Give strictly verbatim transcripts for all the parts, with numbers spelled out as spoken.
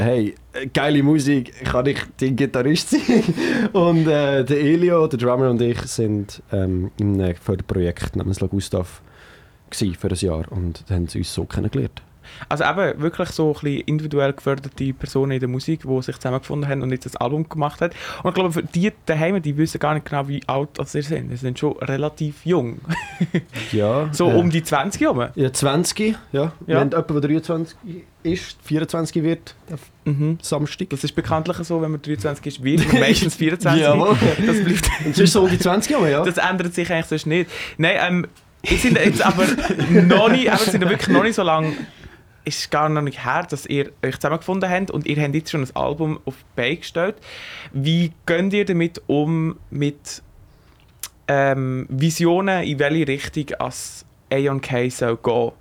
hey, geile Musik, kann ich dein Gitarrist sein? Und äh, der Elio, der Drummer und ich sind ähm, in einem Förderprojekt namens La Gustav gsi für ein Jahr und haben uns so kennengelernt. Also eben wirklich so ein bisschen individuell geförderte Personen in der Musik, die sich zusammengefunden haben und jetzt ein Album gemacht haben. Und ich glaube, für die daheim, die wissen gar nicht genau, wie alt das sie sind. Sie sind schon relativ jung. Ja. So äh, um die zwanzig herum. Ja, zwanzig, ja. Ja. Wir haben jemanden, der dreiundzwanzig ist, vierundzwanzig wird, Mhm. Samstag. Das ist bekanntlich so, wenn man dreiundzwanzig ist, wird man meistens vierundzwanzig. Jawohl. Das bleibt... Und sonst so um die zwanzig herum, ja. Das ändert sich eigentlich sonst nicht. Nein, ähm, wir sind jetzt aber noch nicht, aber sind wirklich noch nicht so lange... Es ist gar noch nicht her, dass ihr euch zusammengefunden habt und ihr habt jetzt schon ein Album auf die Beine gestellt. Wie geht ihr damit um, mit ähm, Visionen, in welche Richtung als A und K soll gehen?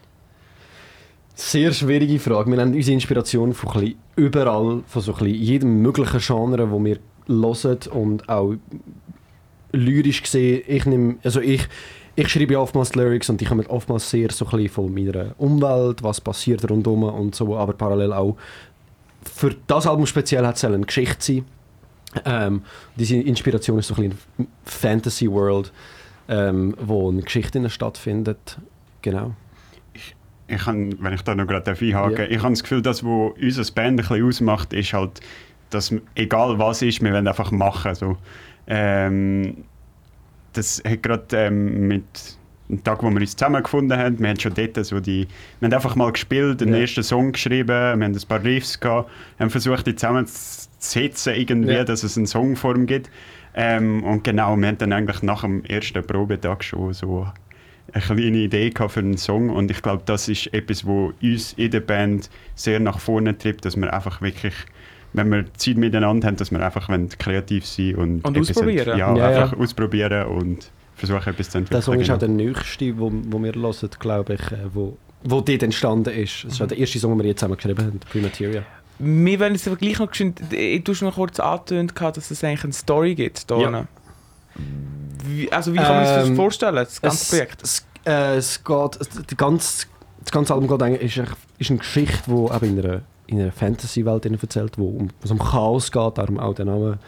Sehr schwierige Frage. Wir haben unsere Inspiration von ein bisschen überall, von so ein bisschen jedem möglichen Genre, wo wir hören und auch lyrisch gesehen. Ich nehme, also ich Ich schreibe ja oftmals Lyrics und die kommen oftmals sehr so ein bisschen von meiner Umwelt, was passiert rundherum und so, aber parallel auch für das Album speziell hat es eine Geschichte sein. Ähm, diese Inspiration ist so ein bisschen eine Fantasy-World, ähm, wo eine Geschichte stattfindet. Genau. Ich, ich kann, wenn ich da noch gerade einhaken darf, Ja. ich habe das Gefühl, dass was unser Band ein bisschen ausmacht, ist halt, dass egal was ist, wir wollen einfach machen. So. Ähm, Das hat gerade ähm, mit dem Tag, wo wir uns zusammengefunden haben, wir haben schon dort so die, wir haben einfach mal gespielt, den Ja. ersten Song geschrieben, wir haben ein paar Riffs gehabt, haben versucht, die zusammenzusetzen irgendwie, Ja. dass es eine Songform gibt. Ähm, und genau, wir haben dann eigentlich nach dem ersten Probetag schon so eine kleine Idee gehabt für einen Song und ich glaube, das ist etwas, was uns in der Band sehr nach vorne treibt, dass wir einfach wirklich, wenn wir Zeit miteinander haben, dass wir einfach kreativ sein wollen. Und, Und etwas ausprobieren. Ent- ja, Ja, einfach ja. ausprobieren und versuchen, etwas zu entwickeln. Der Song ist genau. auch der nächste, wo, wo wir hören, glaube ich, äh, wo, wo dort entstanden ist. Das ist auch der erste Song, den wir jetzt zusammen geschrieben haben, Premateria. Wir wollen jetzt aber gleich noch geschwind, du hast noch kurz angetönt, dass es eigentlich eine Story gibt. Da Ja. unten. Wie, also wie kann man sich das Ähm, vorstellen, das ganze Es, Projekt? es, äh, es geht, es, die ganze, das ganze Album geht eigentlich, ist, ist eine Geschichte, die eben in einer, in einer Fantasy-Welt erzählt, wo um, wo es um Chaos geht, darum auch der Name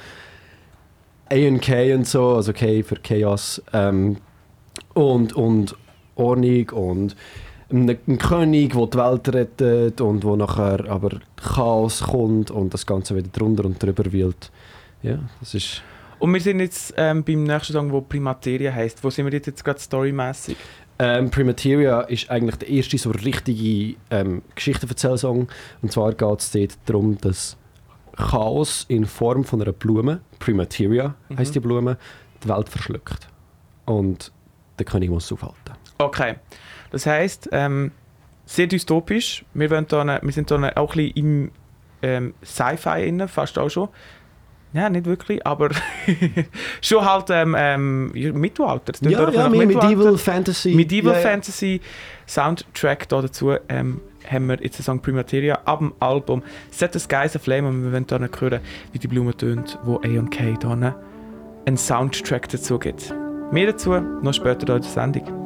A und K und so, also K für Chaos ähm, und, und Ordnung und ein, ein König, der die Welt rettet und wo nachher aber Chaos kommt und das Ganze wieder drunter und drüber wühlt. Ja, das ist... Und wir sind jetzt ähm, beim nächsten Song, wo Primateria heisst. Wo sind wir jetzt gerade storymässig? Ähm, Primateria ist eigentlich der erste so richtige ähm, Geschichtenverzählsong. Und zwar geht es dort darum, dass Chaos in Form von einer Blume, Primateria heisst Mhm. die Blume, die Welt verschluckt. Und der König muss es aufhalten. Okay. Das heisst, ähm, sehr dystopisch. Wir, wollen da eine, wir sind da eine, auch ein bisschen im ähm, Sci-Fi inne, fast auch schon. Ja, nicht wirklich, aber schon halt ähm, ähm, Mittelalter. Das klingt Ja, doch ja, nach mehr Mittelalter. Medieval Fantasy. Medieval ja, ja. Fantasy Soundtrack da dazu ähm, haben wir jetzt den Song Primateria ab dem Album Set the Skies Aflame und wir wollen da nicht hören, wie die Blume tönt, wo A und K da einen Soundtrack dazu gibt. Mehr dazu noch später in der Sendung.